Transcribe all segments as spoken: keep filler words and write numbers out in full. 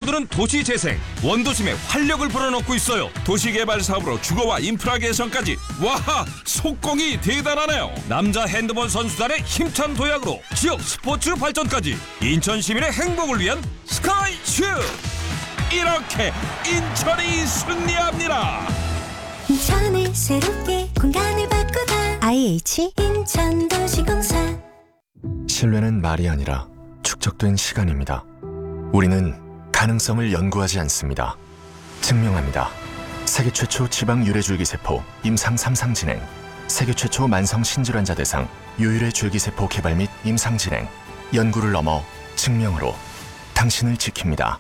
모두는 도시 재생, 원도심에 활력을 불어넣고 있어요. 도시개발 사업으로 주거와 인프라 개선까지. 와, 속공이 대단하네요. 남자 핸드볼 선수단의 힘찬 도약으로 지역 스포츠 발전까지. 인천 시민의 행복을 위한 스카이슈. 이렇게 인천이 승리합니다. 인천을 새롭게 공간을 바꾸다. 아이에이치 인천도시공사. 신뢰는 말이 아니라 축적된 시간입니다. 우리는 가능성을 연구하지 않습니다. 증명합니다. 세계 최초 지방 유래줄기세포 임상 삼 상 진행, 세계 최초 만성 신질환자 대상 유일의 줄기세포 개발 및 임상 진행, 연구를 넘어 증명으로 당신을 지킵니다.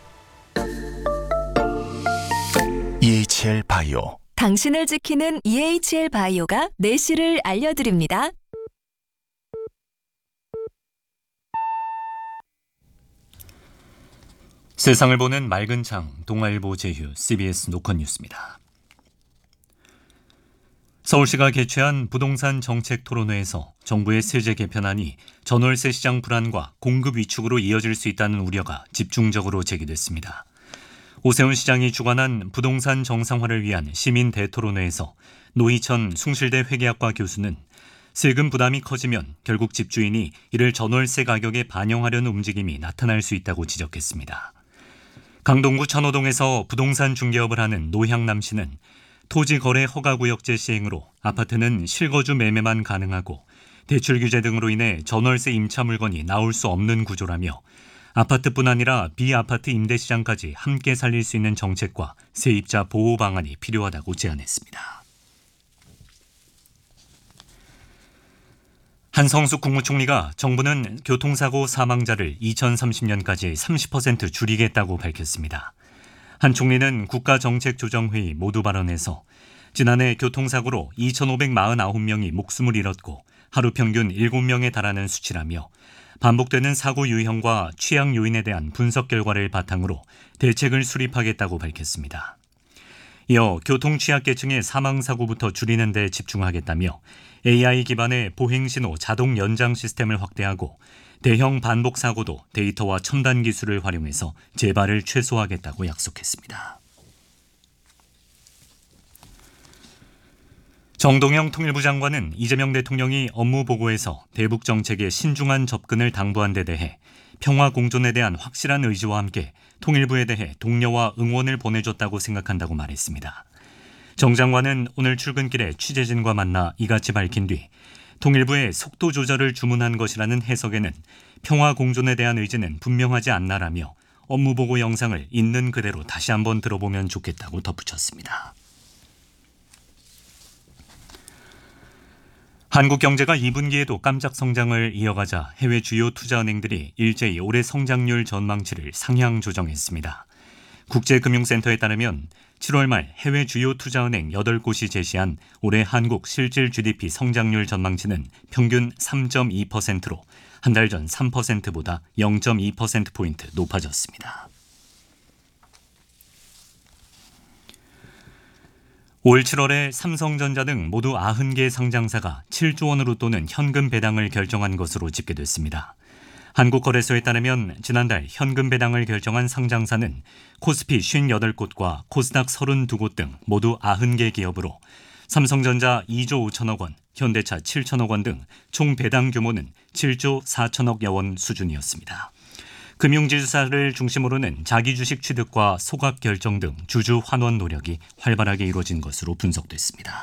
이에이치엘 바이오. 당신을 지키는 이에이치엘 바이오가 내실을 알려드립니다. 세상을 보는 맑은 창, 동아일보 제휴, 씨비에스 노컷 뉴스입니다. 서울시가 개최한 부동산 정책 토론회에서 정부의 세제 개편안이 전월세 시장 불안과 공급 위축으로 이어질 수 있다는 우려가 집중적으로 제기됐습니다. 오세훈 시장이 주관한 부동산 정상화를 위한 시민 대토론회에서 노희천 숭실대 회계학과 교수는 세금 부담이 커지면 결국 집주인이 이를 전월세 가격에 반영하려는 움직임이 나타날 수 있다고 지적했습니다. 강동구 천호동에서 부동산 중개업을 하는 노향남 씨는 토지거래 허가구역제 시행으로 아파트는 실거주 매매만 가능하고 대출 규제 등으로 인해 전월세 임차 물건이 나올 수 없는 구조라며 아파트뿐 아니라 비아파트 임대시장까지 함께 살릴 수 있는 정책과 세입자 보호 방안이 필요하다고 제안했습니다. 한성숙 국무총리가 정부는 교통사고 사망자를 이천삼십 년까지 삼십 퍼센트 줄이겠다고 밝혔습니다. 한 총리는 국가정책조정회의 모두 발언에서 지난해 교통사고로 이천오백사십구 명이 목숨을 잃었고 하루 평균 일곱 명에 달하는 수치라며 반복되는 사고 유형과 취약 요인에 대한 분석 결과를 바탕으로 대책을 수립하겠다고 밝혔습니다. 이어 교통취약계층의 사망사고부터 줄이는 데 집중하겠다며 에이아이 기반의 보행신호 자동 연장 시스템을 확대하고 대형 반복 사고도 데이터와 첨단 기술을 활용해서 재발을 최소화하겠다고 약속했습니다. 정동영 통일부 장관은 이재명 대통령이 업무 보고에서 대북 정책에 신중한 접근을 당부한 데 대해 평화 공존에 대한 확실한 의지와 함께 통일부에 대해 독려와 응원을 보내줬다고 생각한다고 말했습니다. 정 장관은 오늘 출근길에 취재진과 만나 이같이 밝힌 뒤 통일부의 속도 조절을 주문한 것이라는 해석에는 평화 공존에 대한 의지는 분명하지 않나라며 업무 보고 영상을 있는 그대로 다시 한번 들어보면 좋겠다고 덧붙였습니다. 한국 경제가 이 분기에도 깜짝 성장을 이어가자 해외 주요 투자은행들이 일제히 올해 성장률 전망치를 상향 조정했습니다. 국제금융센터에 따르면 칠월 말 해외 주요 투자은행 여덟 곳이 제시한 올해 한국 실질 지디피 성장률 전망치는 평균 삼 점 이 퍼센트로 한 달 전 삼 퍼센트보다 영 점 이 퍼센트포인트 높아졌습니다. 올 칠월에 삼성전자 등 모두 구십 개 상장사가 칠조 원으로 또는 현금 배당을 결정한 것으로 집계됐습니다. 한국거래소에 따르면 지난달 현금 배당을 결정한 상장사는 코스피 오십팔 곳과 코스닥 삼십이 곳 등 모두 구십 개 기업으로 삼성전자 이조 오천억 원, 현대차 칠천억 원 등 총 배당 규모는 칠조 사천억여 원 수준이었습니다. 금융지주사를 중심으로는 자기주식 취득과 소각 결정 등 주주 환원 노력이 활발하게 이루어진 것으로 분석됐습니다.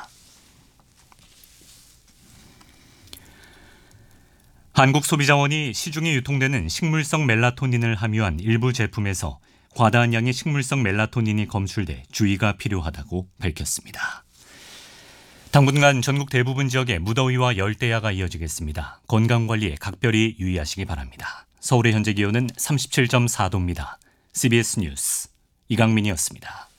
한국소비자원이 시중에 유통되는 식물성 멜라토닌을 함유한 일부 제품에서 과다한 양의 식물성 멜라토닌이 검출돼 주의가 필요하다고 밝혔습니다. 당분간 전국 대부분 지역에 무더위와 열대야가 이어지겠습니다. 건강관리에 각별히 유의하시기 바랍니다. 서울의 현재 기온은 삼십칠 점 사 도입니다. 씨비에스 뉴스 이강민이었습니다.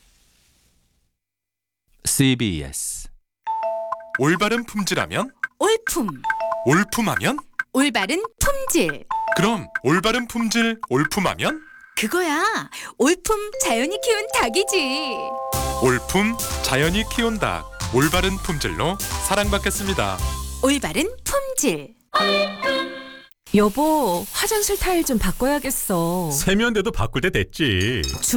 씨비에스 올바른 품질하면? 올품. 올품하면? 올바른 품질. 그럼 올바른 품질 올품하면? 그거야. 올품 자연이 키운 닭이지. 올품 자연이 키운 닭. 올바른 품질로 사랑받겠습니다. 올바른 품질. 여보, 화장실 타일 좀 바꿔야겠어. 세면대도 바꿀 때 됐지.